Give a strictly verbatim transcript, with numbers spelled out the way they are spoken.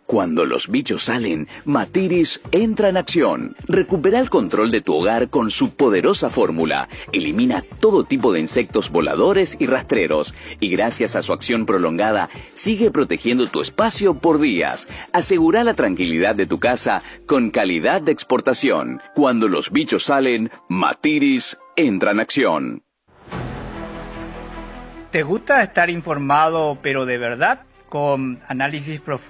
Cuando los bichos salen, Matiris entra en acción. Recupera el control de tu hogar con su poderosa fórmula. Elimina todo tipo de insectos voladores y rastreros. Y gracias a su acción prolongada, sigue protegiendo tu espacio por días. Asegura la tranquilidad de tu casa con calidad de exportación. Cuando los bichos salen, Matiris entra en acción. ¿Te gusta estar informado, pero de verdad? Con análisis profundo